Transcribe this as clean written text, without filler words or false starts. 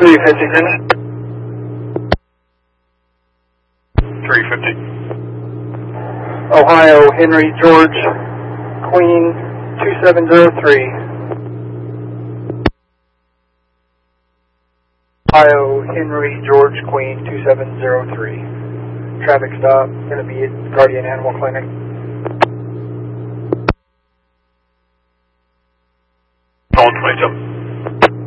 350, Henry. 350. Ohio, Henry, George, Queen, 2703. Ohio, Henry, George, Queen, 2703. Traffic stop, going to be at Guardian Animal Clinic. Phone 22.